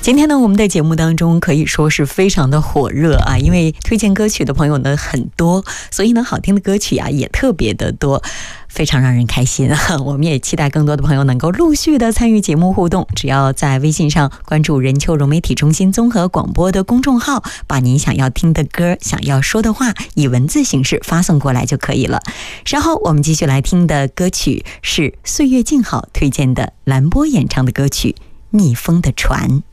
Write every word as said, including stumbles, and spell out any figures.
今天呢，我们的节目当中可以说是非常的火热啊，因为推荐歌曲的朋友呢很多，所以呢好听的歌曲啊也特别的多，非常让人开心啊！我们也期待更多的朋友能够陆续的参与节目互动，只要在微信上关注任秋融媒体中心综合广播的公众号，把您想要听的歌、想要说的话以文字形式发送过来就可以了。稍后我们继续来听的歌曲是岁月静好推荐的蓝波演唱的歌曲《逆风的船》。